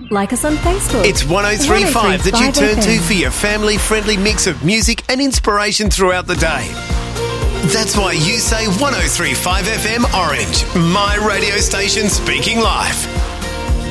Like us on Facebook. It's 103.5 that you turn to for your family-friendly mix of music and inspiration throughout the day. That's why you say 103.5 FM Orange, my radio station speaking life.